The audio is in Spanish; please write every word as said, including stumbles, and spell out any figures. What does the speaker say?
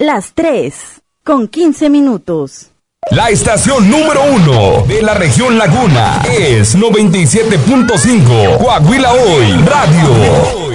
las tres, con quince minutos. La estación número uno de la región Laguna es noventa y siete punto cinco Coahuila Hoy Radio.